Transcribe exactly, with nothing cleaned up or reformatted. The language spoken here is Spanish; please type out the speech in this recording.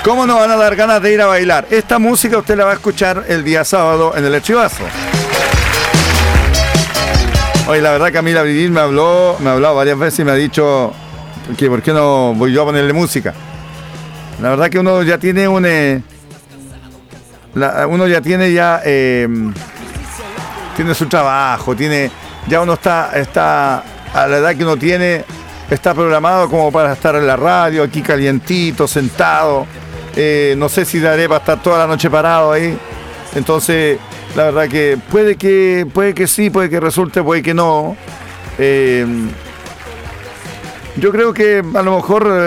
¿Cómo no van a dar ganas de ir a bailar? Esta música usted la va a escuchar el día sábado en el Archivazo. Oye, la verdad Camila Bridil me habló, me ha hablado varias veces y me ha dicho que por qué no voy yo a ponerle música. La verdad que uno ya tiene un... Eh, la, uno ya tiene ya... Eh, tiene su trabajo, tiene... Ya uno está, está... A la edad que uno tiene, está programado como para estar en la radio, aquí calientito, sentado. Eh, no sé si daré para estar toda la noche parado ahí. Entonces, la verdad que puede que, puede que sí, puede que resulte, puede que no. Eh, yo creo que a lo mejor...